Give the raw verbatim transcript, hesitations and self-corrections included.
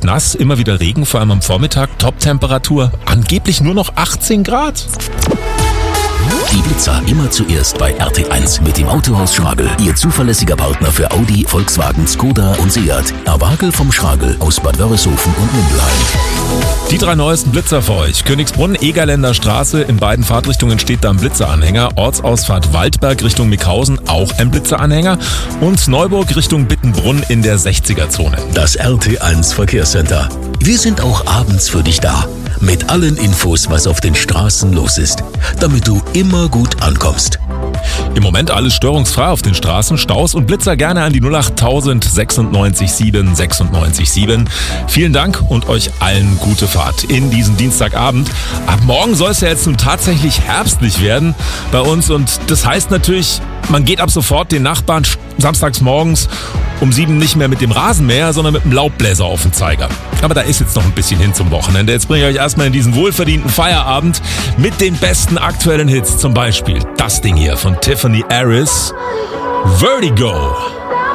leicht nass, immer wieder Regen, vor allem am Vormittag, Top-Temperatur, angeblich nur noch achtzehn Grad. Die Blitzer immer zuerst bei R T eins mit dem Autohaus Schragel. Ihr zuverlässiger Partner für Audi, Volkswagen, Skoda und Seat. Erwagel vom Schragel aus Bad Wörishofen und Mindelheim. Die drei neuesten Blitzer für euch. Königsbrunn, Egerländer Straße, in beiden Fahrtrichtungen steht da ein Blitzeranhänger. Ortsausfahrt Waldberg Richtung Mickhausen, auch ein Blitzeranhänger. Und Neuburg Richtung Bittenbrunn in der sechziger-Zone. Das R T eins Verkehrscenter. Wir sind auch abends für dich da. Mit allen Infos, was auf den Straßen los ist, damit du immer gut ankommst. Im Moment alles störungsfrei auf den Straßen, Staus und Blitzer gerne an die null acht tausend sechsundneunzig sieben sechsundneunzig sieben. Vielen Dank und euch allen gute Fahrt in diesen Dienstagabend. Ab morgen soll es ja jetzt nun tatsächlich herbstlich werden bei uns und das heißt natürlich, man geht ab sofort den Nachbarn samstags morgens um sieben nicht mehr mit dem Rasenmäher, sondern mit dem Laubbläser auf dem Zeiger. Aber da ist jetzt noch ein bisschen hin zum Wochenende. Jetzt bringe ich euch erstmal in diesen wohlverdienten Feierabend mit den besten aktuellen Hits. Zum Beispiel das Ding hier von Tiffany Harris, Vertigo.